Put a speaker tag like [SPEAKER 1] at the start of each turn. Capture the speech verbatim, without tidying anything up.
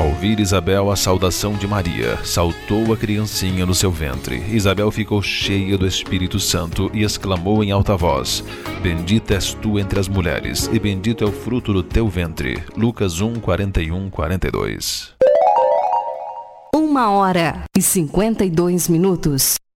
[SPEAKER 1] Ao ouvir Isabel a saudação de Maria, saltou a criancinha no seu ventre. Isabel ficou cheia do Espírito Santo e exclamou em alta voz: Bendita és tu entre as mulheres, e bendito é o fruto do teu ventre. Lucas um, quarenta e um, quarenta e dois.
[SPEAKER 2] Uma hora e cinquenta e dois minutos.